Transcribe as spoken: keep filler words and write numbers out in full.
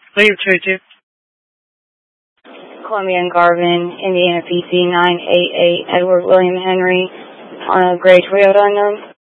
Leave two two. Columbia and Garvin, Indiana P C nine eight eight, Edward William Henry on a gray Toyota unknown.